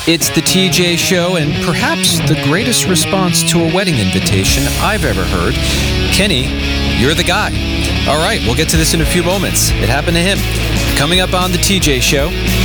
It's the TJ Show, and perhaps the greatest response to a wedding invitation I've ever heard. Kenny, you're the guy. All right, we'll get to this in a few moments. It happened to him. Coming up on the TJ Show,